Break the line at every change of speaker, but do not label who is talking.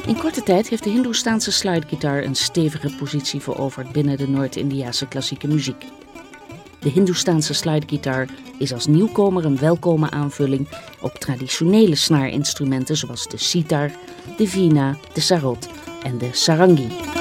In korte tijd heeft de Hindoestaanse slidegitaar een stevige positie veroverd binnen de Noord-Indiase klassieke muziek. De Hindoestaanse slidegitaar is als nieuwkomer een welkome aanvulling op traditionele snaarinstrumenten zoals de sitar, de veena, de sarod en de sarangi.